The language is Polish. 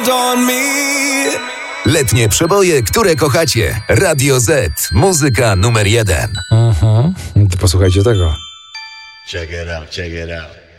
Letnie przeboje, które kochacie. Radio Z. Muzyka numer 1. To posłuchajcie tego. Check it out, check it out.